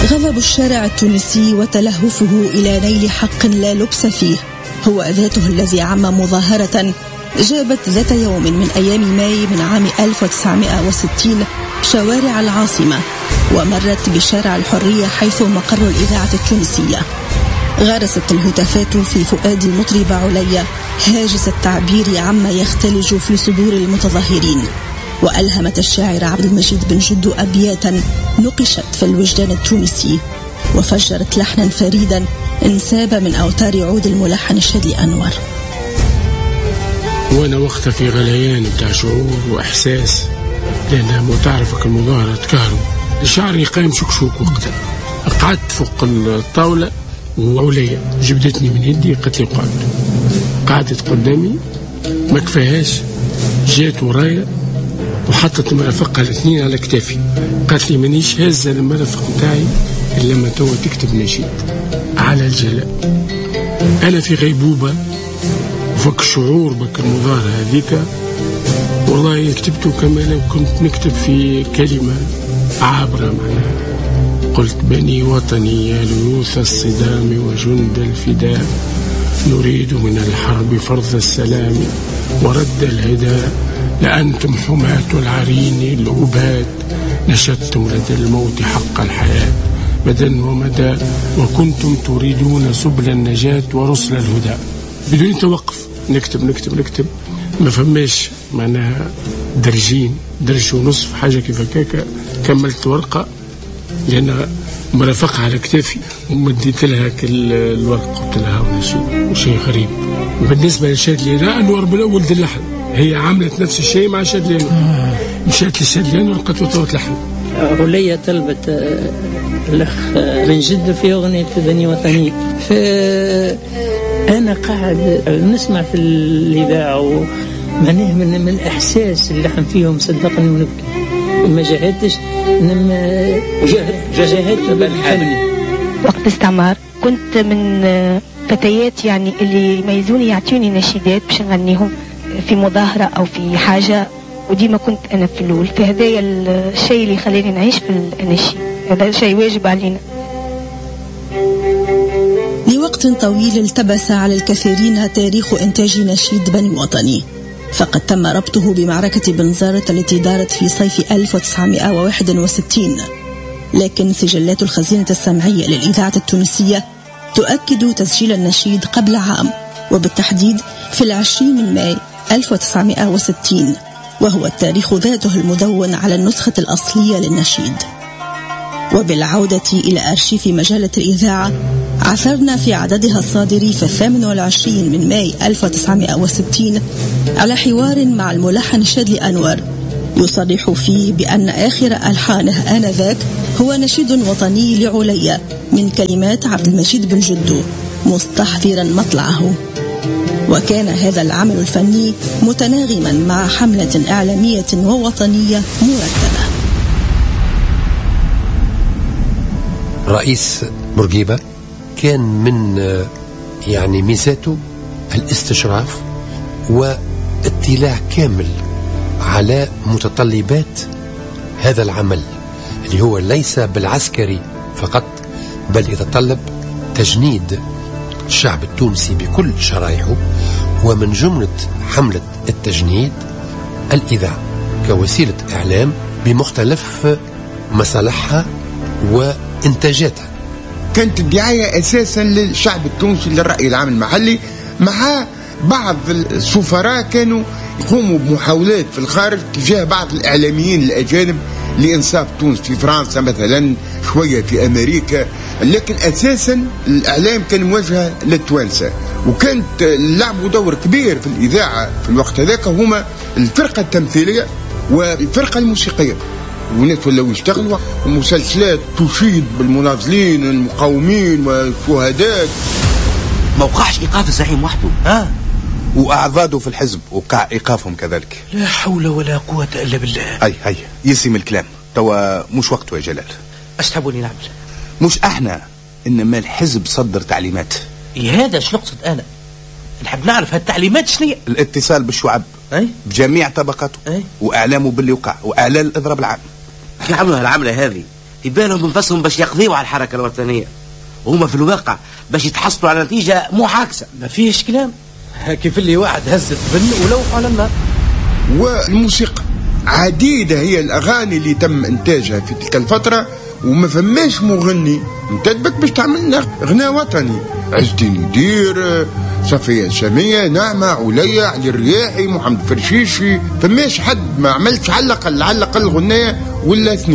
غضب الشارع التونسي وتلهفه إلى نيل حق لا لبس فيه هو ذاته الذي عم مظاهرة جابت ذات يوم من أيام ماي من عام 1960 شوارع العاصمة ومرت بشارع الحرية حيث مقر الإذاعة التونسية. غرست الهتافات في فؤاد المطرب عليا هاجس التعبير عما يختلج في صدور المتظاهرين، وألهمت الشاعر عبد المجيد بن جدو أبياتا نقشت في الوجدان التونسي وفجرت لحنا فريدا انساب من أوتار عود الملحن الشادلي أنور. وانا وقتها في غليان بتاع شعور واحساس، لانها تعرفك المظاهره تكهرب شعري قايم شكشوك. وقتها قعدت فوق الطاوله وعليا جبدتني من يدي قالت لي قعدت قدامي ما كفاهاش، جات ورايا وحطت مرافقها الاثنين على كتافي، قالت لي مانيش هزه المرافق نتاعي الا لما توا تكتب نشيد على الجلاء. انا في غيبوبه وفك الشعور بك المظاهرة هذيك، والله كتبته كما لو كنت نكتب في كلمة عابرة معناها. قلت بني وطني يا ليوث الصدام وجند الفداء، نريد من الحرب فرض السلام ورد الهداء، لأنتم حماة العرين الأباد، نشدتم لدى الموت حق الحياة مدى ومدى، وكنتم تريدون سبل النجاة ورسل الهدى. بدون توقف نكتب نكتب نكتب، ما فماش معناها درج ونصف حاجة كيف هكاك. كملت ورقة لأن مرافقها على كتافي ومديت لها الورقة قلت لها وشيء غريب بالنسبة للشادلي لا أنور بالأول دي اللحن، هي عملت نفس الشيء مع شادلي مشات للشادلي أنور قلت له طوت لحن. عليا طلبت الأخ من جد في أغنية بني وطني، أنا قاعد نسمع في الإذاعة معناه من الإحساس اللي لحن فيهم صدقني ونبكي. ما جاهدتش جاهدت بالحامل. وقت استعمار كنت من فتيات يعني اللي يميزوني يعطوني نشيدات باش نغنيهم في مظاهرة أو في حاجة، وديما كنت أنا في الأول. فهذايا الشيء اللي خلاني نعيش في النشيد، هذا شيء واجب علينا. لوقت طويل التبس على الكثيرين تاريخ إنتاج نشيد بني وطني، فقد تم ربطه بمعركة بنزرت التي دارت في صيف 1961، لكن سجلات الخزينة السمعية للإذاعة التونسية تؤكد تسجيل النشيد قبل عام، وبالتحديد في 20 ماي 1960، وهو التاريخ ذاته المدون على النسخة الأصلية للنشيد. وبالعودة إلى أرشيف مجلة الإذاعة عثرنا في عددها الصادر في 28 من ماي 1960 على حوار مع الملحن الشادلي أنور يصرح فيه بأن آخر ألحانه آنذاك هو نشيد وطني لعليا من كلمات عبد المجيد بن جدو مستحضرا مطلعه. وكان هذا العمل الفني متناغما مع حملة إعلامية ووطنية مرتبة. رئيس بورقيبة كان من يعني ميزاته الاستشراف واطلاع كامل على متطلبات هذا العمل اللي هو ليس بالعسكري فقط، بل يتطلب تجنيد الشعب التونسي بكل شرائحه. ومن جملة حملة التجنيد الإذاعة كوسيلة إعلام بمختلف مصالحها وإنتاجاتها. كانت الدعاية أساسا للشعب التونسي للرأي العام المحلي، مع بعض السفراء كانوا يقوموا بمحاولات في الخارج تجاه بعض الإعلاميين الأجانب لإنصاف تونس في فرنسا مثلا، شوية في أمريكا، لكن أساسا الإعلام كان موجه للتوانسة. وكانت لعبوا دور كبير في الإذاعة في الوقت هذاك هما الفرقة التمثيلية والفرقة الموسيقية، والناس ولاو يشتغلوا مسلسلات تشيد بالمناضلين المقاومين والشهداء. ما وقعش إيقاف الزعيم وحده، وأعضاده في الحزب وقع إيقافهم كذلك. لا حول ولا قوة إلا بالله. هاي يسم الكلام توا مش وقته يا جلال. اش تحبوني نعمل؟ مش احنا، انما الحزب صدر تعليمات. هذا شنو نقصد انا؟ نحب نعرف هالتعليمات شنو. الاتصال بالشعب بجميع طبقاته واعلامه باللي وقع واعلان الاضراب العام. كي عملوا هالعمله هذه يبالهم بنفسهم باش يقضيوا على الحركة الوطنية، وهما في الواقع باش يتحصلوا على نتيجة معاكسة. ما فيهش كلام، كيف اللي واحد هز الفن ولوح على النار. والموسيقى عديدة هي الأغاني اللي تم إنتاجها في تلك الفترة، وما فماش مغني متدبك باش تعمل لنا غناء وطني. عز الدين يدير، صفية السامية، نعمة، عليا، علي الرياحي، محمد فرشيشي، فماش حد ما عملش على الأقل غناية ولا اثنين.